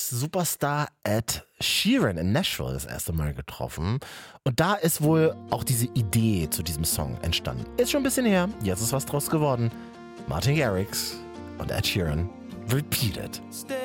Superstar Ed Sheeran in Nashville das erste Mal getroffen. Und da ist wohl auch diese Idee zu diesem Song entstanden. Ist schon ein bisschen her, jetzt ist was draus geworden. Martin Garrix und Ed Sheeran, Repeat It.